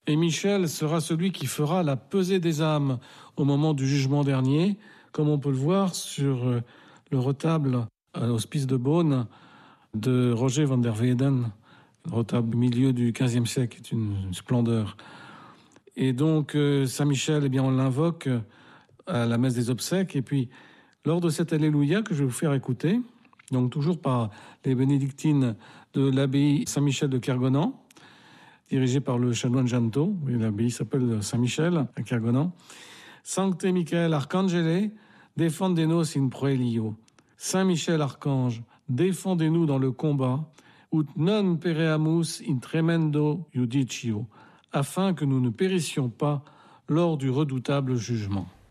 Et Michel sera celui qui fera la pesée des âmes au moment du jugement dernier, comme on peut le voir sur le retable à l'hospice de Beaune de Roger van der Weyden, retable milieu du XVe siècle, qui est une splendeur. Et donc, Saint-Michel, eh bien, on l'invoque à la messe des obsèques. Et puis, lors de cet Alléluia que je vais vous faire écouter, donc toujours par les bénédictines de l'abbaye Saint-Michel de Kergonan, dirigée par le chanoine Janto, oui, l'abbaye s'appelle Saint-Michel à Kergonan. Sancte Michael Arcangele, defendenos in proelio. Saint-Michel Archange, défendez-nous dans le combat, ut non pereamus in tremendo judicio, afin que nous ne périssions pas lors du redoutable jugement.